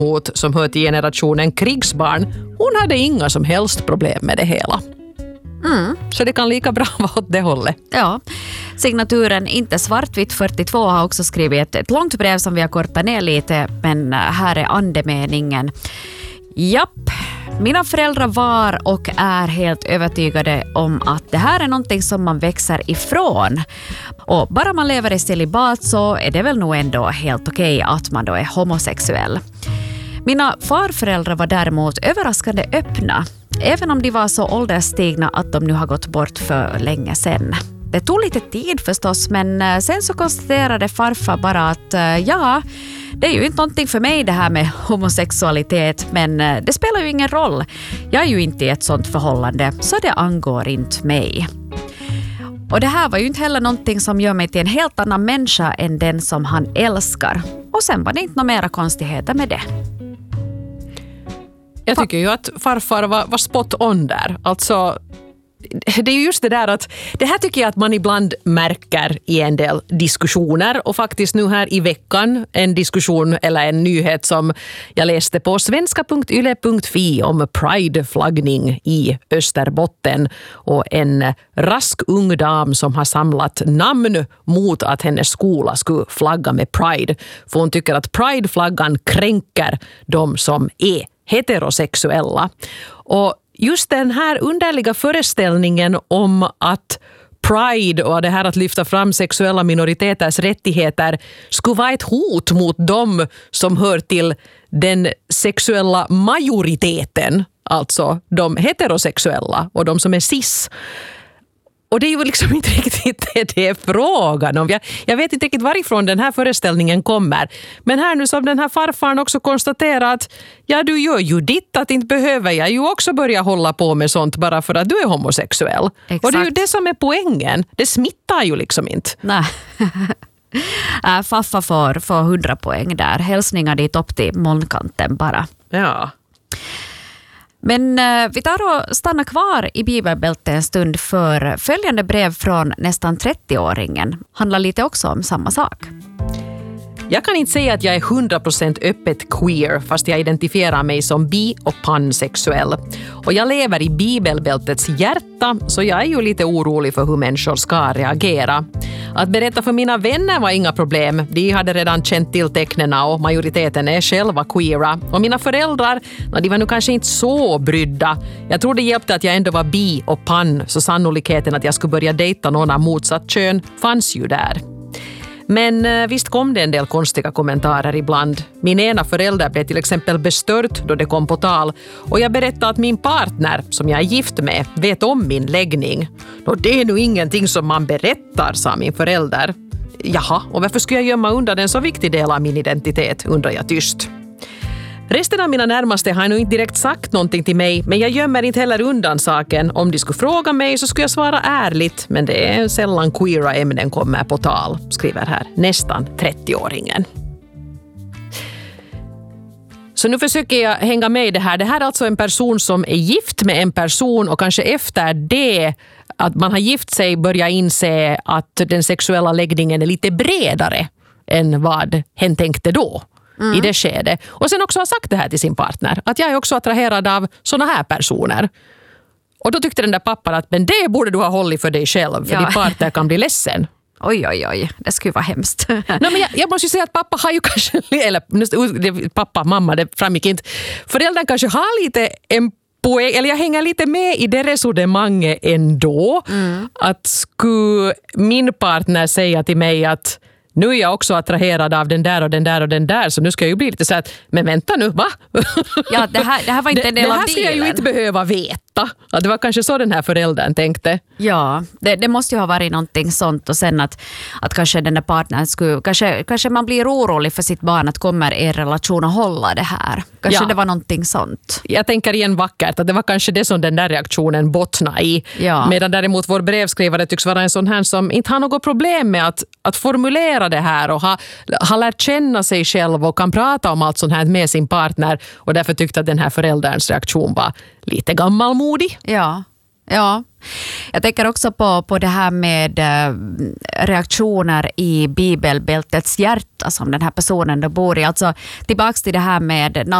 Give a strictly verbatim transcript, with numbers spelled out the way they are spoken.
som hör till generationen krigsbarn, hon hade inga som helst problem med det hela. Mm. Så det kan lika bra vara åt det hållet. Ja, signaturen Inte svartvitt fyrtiotvå har också skrivit ett, ett långt brev som vi har kortat ner lite, men här är andemeningen. Japp, mina föräldrar var och är helt övertygade om att det här är någonting som man växer ifrån. Och bara man lever i celibat så är det väl nog ändå helt okej att man då är homosexuell. Mina farföräldrar var däremot överraskande öppna, även om de var så ålderstigna att de nu har gått bort för länge sedan. Det tog lite tid förstås, men sen så konstaterade farfar bara att ja, det är ju inte någonting för mig det här med homosexualitet, men det spelar ju ingen roll. Jag är ju inte i ett sånt förhållande, så det angår inte mig. Och det här var ju inte heller någonting som gör mig till en helt annan människa än den som han älskar. Och sen var det inte några mera konstigheter med det. Jag tycker ju att farfar var, var spot on där. Alltså, det är ju just det där att det här tycker jag att man ibland märker i en del diskussioner, och faktiskt nu här i veckan en diskussion eller en nyhet som jag läste på svenska punkt yle punkt fi om Pride-flaggning i Österbotten och en rask ung dam som har samlat namn mot att hennes skola skulle flagga med Pride, för hon tycker att Pride-flaggan kränker de som är heterosexuella. Och just den här underliga föreställningen om att Pride och det här att lyfta fram sexuella minoriteters rättigheter skulle vara ett hot mot dem som hör till den sexuella majoriteten, alltså de heterosexuella och de som är cis. Och det är ju liksom inte riktigt det det är frågan om. Jag, jag vet inte riktigt varifrån den här föreställningen kommer. Men här nu som den här farfaren också konstaterar att ja, du gör ju ditt, att inte behöver jag ju också börja hålla på med sånt bara för att du är homosexuell. Exakt. Och det är ju det som är poängen. Det smittar ju liksom inte. Nej. äh, Faffa får, får hundra poäng där. Hälsningar dit upp till molnkanten bara. Ja. Men eh, vi tar och stannar kvar i bibelbältet en stund, för följande brev från nästan trettio-åringen handlar lite också om samma sak. Jag kan inte säga att jag är hundra procent öppet queer, fast jag identifierar mig som bi- och pansexuell. Och jag lever i bibelbältets hjärta, så jag är ju lite orolig för hur människor ska reagera. Att berätta för mina vänner var inga problem. De hade redan känt till tecknena och majoriteten är själva queera. Och mina föräldrar, de var nu kanske inte så brydda. Jag tror det hjälpte att jag ändå var bi och pan, så sannolikheten att jag skulle börja dejta någon av motsatt kön fanns ju där. Men visst kom det en del konstiga kommentarer ibland. Min ena förälder blev till exempel bestört då det kom på tal. Och jag berättade att min partner, som jag är gift med, vet om min läggning. Och det är nog ingenting som man berättar, sa min förälder. Jaha, och varför skulle jag gömma undan en så viktig del av min identitet, undrar jag tyst. Resten av mina närmaste har nog inte direkt sagt någonting till mig, men jag gömmer inte heller undan saken. Om de skulle fråga mig så skulle jag svara ärligt, men det är sällan queera ämnen kommer på tal, skriver här nästan trettio-åringen. Så nu försöker jag hänga med i det här. Det här är alltså en person som är gift med en person och kanske efter det att man har gift sig börjar inse att den sexuella läggningen är lite bredare än vad hen tänkte då. Mm. I det skedet. Och sen också har sagt det här till sin partner. Att jag är också attraherad av såna här personer. Och då tyckte den där pappan att men det borde du ha hållit för dig själv. För ja. Din partner kan bli ledsen. Oj, oj, oj. Det skulle vara hemskt. Nej, men jag, jag måste ju säga att pappa har ju kanske... Eller pappa, mamma, det framgick inte. Föräldern kanske har lite en poäng. Eller jag hänger lite med i det resonemanget ändå. Mm. Att skulle min partner säga till mig att nu är jag också attraherad av den där och den där och den där, så nu ska jag ju bli lite så att, men vänta nu, va? Ja, det här, det här var inte en del det, av det här ska jag ju inte behöva veta. Ja, det var kanske så den här föräldern tänkte. Ja, det, det måste ju ha varit någonting sånt, och sen att, att kanske den där partnern skulle, kanske, kanske man blir orolig för sitt barn att kommer er relation att hålla det här. Kanske ja. Det var någonting sånt. Jag tänker igen vackert att det var kanske det som den där reaktionen bottnade i. Ja. Medan däremot vår brevskrivare tycks vara en sån här som inte har något problem med att, att formulera det här och har ha lärt känna sig själv och kan prata om allt sånt här med sin partner, och därför tyckte att den här förälderns reaktion var lite gammalmodig. Ja, Ja, jag tänker också på, på det här med äh, reaktioner i bibelbältets hjärta som den här personen då bor i. Alltså tillbaks till det här med